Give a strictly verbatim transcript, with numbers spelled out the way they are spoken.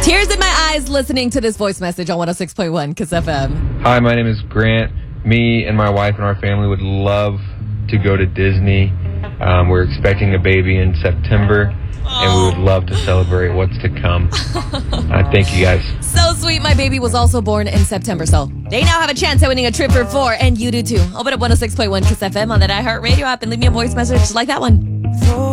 Tears in my eyes listening to this voice message on one oh six point one Kiss F M. Hi, my name is Grant. Me and my wife and our family would love to go to Disney. Um, we're expecting a baby in September, and we would love to celebrate what's to come. Uh, thank you, guys. So sweet. My baby was also born in September, so they now have a chance at winning a trip for four, and you do too. Open up one oh six point one Kiss F M on the iHeartRadio app and leave me a voice message like that one.